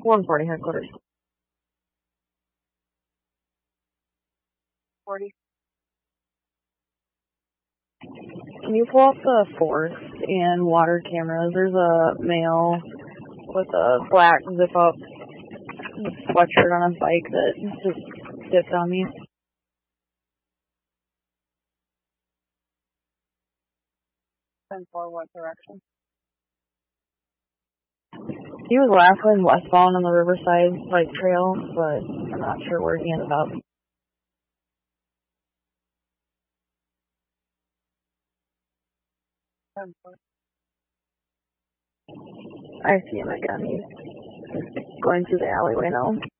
140 headquarters. 40. Can you pull up the force and water cameras? There's a male with a black zip-up sweatshirt on his bike that just dipped on me. 10-4, what direction? He was last going westbound on the Riverside Bike Trail, but I'm not sure where he ended up. 10-4. I see him again. He's going through the alleyway now.